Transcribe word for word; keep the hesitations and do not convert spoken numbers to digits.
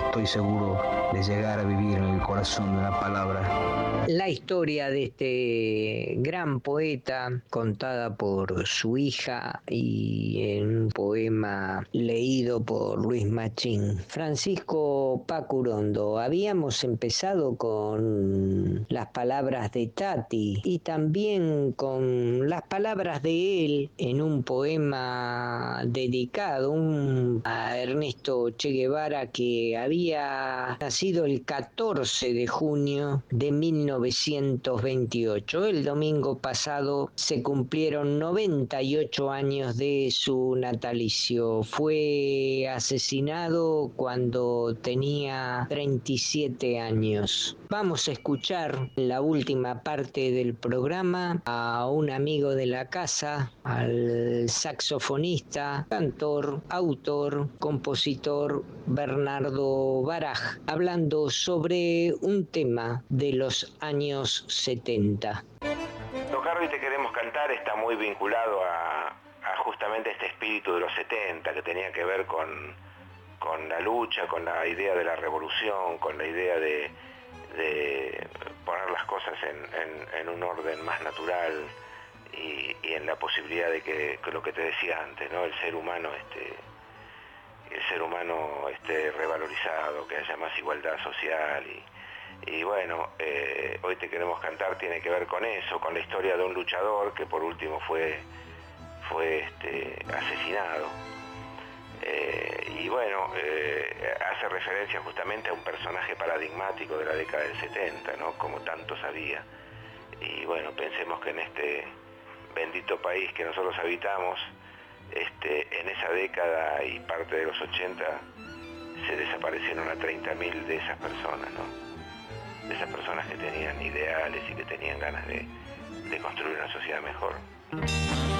estoy seguro de llegar a vivir en el corazón de la palabra. La historia de este gran poeta, contada por su hija y en un poema leído por Luis Machín. Francisco Pacurondo, habíamos empezado con las palabras de Tati y también con las palabras de él en un poema dedicado un, a Ernesto Che Guevara, que había nacido el catorce de junio de mil novecientos veintiocho. El domingo pasado se cumplieron noventa y ocho años de su natalicio. Fue asesinado cuando tenía treinta y siete años. Vamos a escuchar en la última parte del programa a un amigo de la casa, al saxofonista, cantor, autor, compositor Bernardo Baraj, hablando sobre un tema de los años setenta. Tocar Hoy Te Queremos Cantar está muy vinculado a, a justamente este espíritu de los setenta, que tenía que ver con, con la lucha, con la idea de la revolución, con la idea de, de poner las cosas en, en, en un orden más natural y, y en la posibilidad de que, que lo que te decía antes, ¿no? El ser humano este, el ser humano esté revalorizado, que haya más igualdad social y, y bueno, eh, Hoy Te Queremos Cantar tiene que ver con eso, con la historia de un luchador que por último fue, fue este, asesinado. Eh, y bueno, eh, hace referencia justamente a un personaje paradigmático de la década del setenta, ¿no? Como tantos había. Y bueno, pensemos que en este bendito país que nosotros habitamos, Este, en esa década y parte de los ochenta se desaparecieron a treinta mil de esas personas, ¿no? De esas personas que tenían ideales y que tenían ganas de, de construir una sociedad mejor.